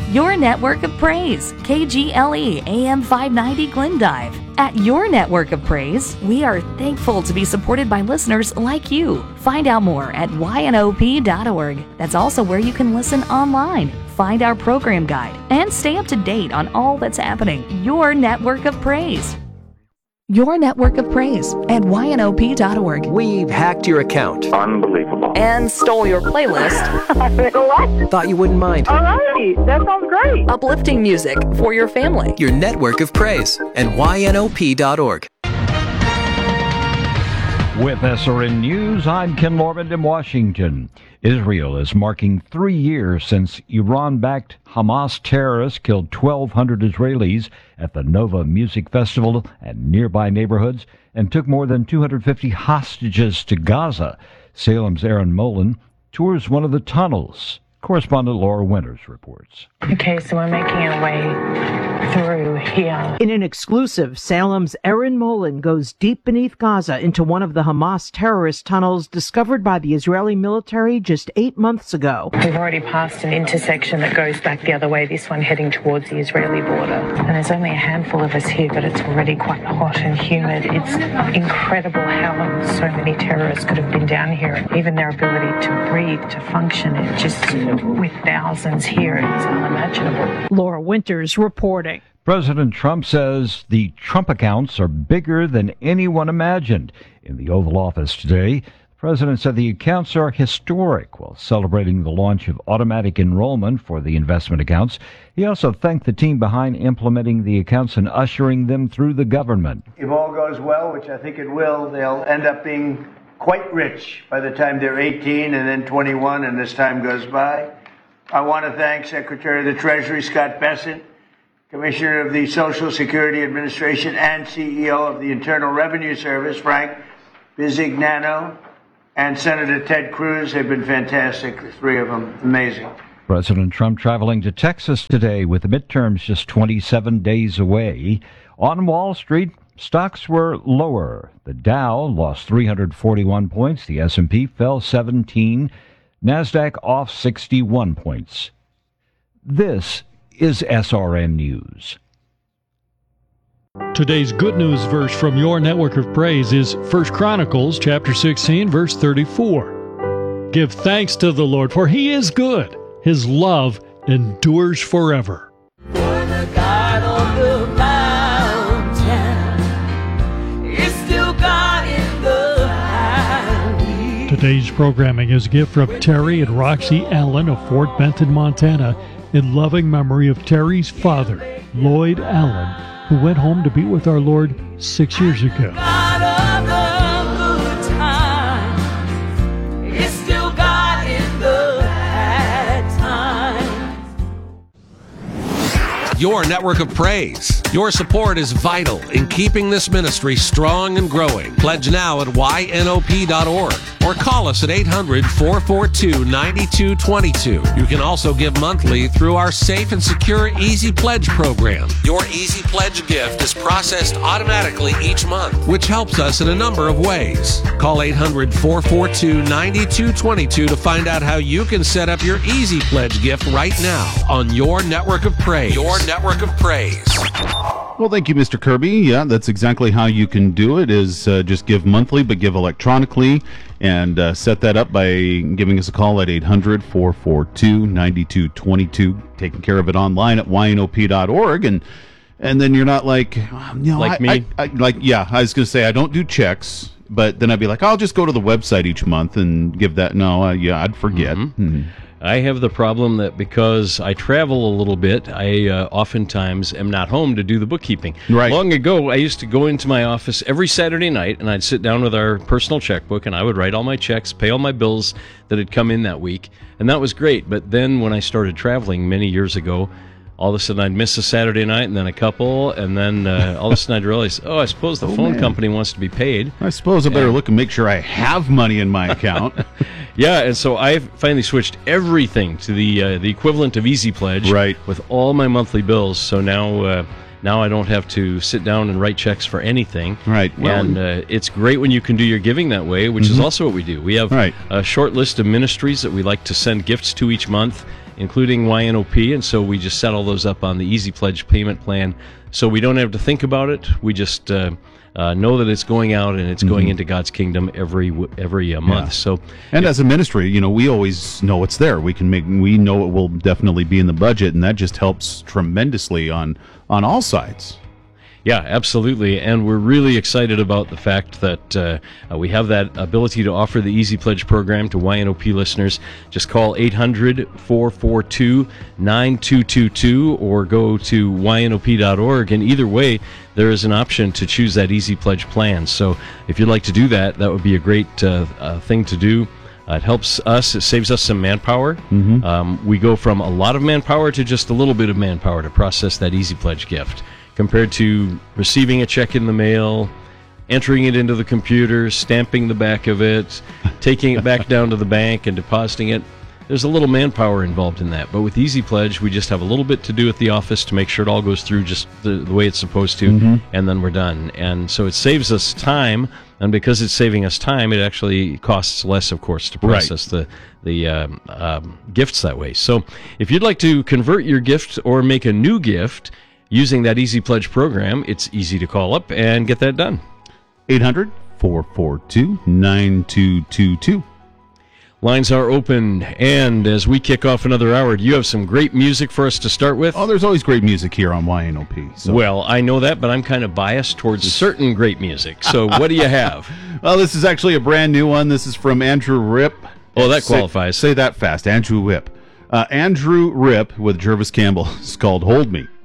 Your Network of Praise, KGLE AM 590 Glendive. At Your Network of Praise, we are thankful to be supported by listeners like you. Find out more at ynop.org. That's also where you can listen online, find our program guide, and stay up to date on all that's happening. Your Network of Praise. Your Network of Praise at ynop.org. We've hacked your account. Unbelievable. And stole your playlist. What? Thought you wouldn't mind. All right, that sounds great. Uplifting music for your family. Your Network of Praise at ynop.org. With SRN News, I'm Ken Lorman in Washington. Israel is marking 3 years since Iran-backed Hamas terrorists killed 1,200 Israelis at the Nova Music Festival and nearby neighborhoods and took more than 250 hostages to Gaza. Salem's Aaron Molen tours one of the tunnels. Correspondent Laura Winters reports. Okay, so we're making our way through here. In an exclusive, Salem's Aaron Molen goes deep beneath Gaza into one of the Hamas terrorist tunnels discovered by the Israeli military just 8 months ago. We've already passed an intersection that goes back the other way, this one heading towards the Israeli border. And there's only a handful of us here, but it's already quite hot and humid. It's incredible how so many terrorists could have been down here. Even their ability to breathe, to function, it just, with thousands here, it's unimaginable. Laura Winters reporting. President Trump says the Trump accounts are bigger than anyone imagined. In the Oval Office today, the president said the accounts are historic while celebrating the launch of automatic enrollment for the investment accounts. He also thanked the team behind implementing the accounts and ushering them through the government. If all goes well, which I think it will, they'll end up being quite rich by the time they're 18 and then 21 and this time goes by. I want to thank Secretary of the Treasury Scott Bessent, Commissioner of the Social Security Administration and CEO of the Internal Revenue Service, Frank Bisignano, and Senator Ted Cruz. Have been fantastic, the three of them. Amazing. President Trump traveling to Texas today with the midterms just 27 days away. On Wall Street, stocks were lower. The Dow lost 341 points. The S&P fell 17. NASDAQ off 61 points. This is SRN News. Today's good news verse from Your Network of Praise is 1 Chronicles chapter 16, verse 34. Give thanks to the Lord, for he is good. His love endures forever. For the God on the mountain is still God in the valley. Today's programming is a gift from Terry and Roxy Allen of Fort Benton, Montana, in loving memory of Terry's father, Lloyd Allen, who went home to be with our Lord 6 years ago. God of the good times is still God in the bad times. Your Network of Praise. Your support is vital in keeping this ministry strong and growing. Pledge now at ynop.org or call us at 800-442-9222. You can also give monthly through our safe and secure Easy Pledge program. Your Easy Pledge gift is processed automatically each month, which helps us in a number of ways. Call 800-442-9222 to find out how you can set up your Easy Pledge gift right now on Your Network of Praise. Your Network of Praise. Well, thank you, Mr. Kirby. Yeah, that's exactly how you can do it, is just give monthly, but give electronically, and set that up by giving us a call at 800-442-9222, taking care of it online at ynop.org, and then you're not like, like me? I was going to say, I don't do checks, but then I'd be like, I'll just go to the website each month and give that. No, I'd forget. I have the problem that because I travel a little bit, I oftentimes am not home to do the bookkeeping. Right. Long ago, I used to go into my office every Saturday night, and I'd sit down with our personal checkbook, and I would write all my checks, pay all my bills that had come in that week, and that was great. But then when I started traveling many years ago, all of a sudden I'd miss a Saturday night and then a couple, and then all of a sudden I'd realize, I suppose the phone company wants to be paid. I suppose I better look and make sure I have money in my account. Yeah, and so I finally switched everything to the equivalent of Easy Pledge, right, with all my monthly bills. So now I don't have to sit down and write checks for anything. Right. Well, and it's great when you can do your giving that way, which is also what we do. We have a short list of ministries that we like to send gifts to each month. including YNOP, and so we just set all those up on the Easy Pledge payment plan, so we don't have to think about it. We just know that it's going out and it's going into God's kingdom every month. So, and as a ministry, we always know it's there. We know it will definitely be in the budget, and that just helps tremendously on all sides. Yeah, absolutely. And we're really excited about the fact that we have that ability to offer the Easy Pledge program to YNOP listeners. Just call 800-442-9222 or go to ynop.org. And either way, there is an option to choose that Easy Pledge plan. So if you'd like to do that, that would be a great thing to do. It helps us. It saves us some manpower. We go from a lot of manpower to just a little bit of manpower to process that Easy Pledge gift, compared to receiving a check in the mail, entering it into the computer, stamping the back of it, taking it back down to the bank and depositing it. There's a little manpower involved in that. But with Easy Pledge, we just have a little bit to do at the office to make sure it all goes through just the way it's supposed to, and then we're done. And so it saves us time, and because it's saving us time, it actually costs less, of course, to process the gifts that way. So if you'd like to convert your gift or make a new gift using that Easy Pledge program, it's easy to call up and get that done. 800-442-9222. Lines are open, and as we kick off another hour, do you have some great music for us to start with? Oh, there's always great music here on YNOP. So. Well, I know that, but I'm kind of biased towards certain great music. So what do you have? Well, this is actually a brand new one. This is from Andrew Ripp. Oh, that qualifies. Say that fast. Andrew Ripp. Andrew Ripp with Jervis Campbell. It's called Hold Me.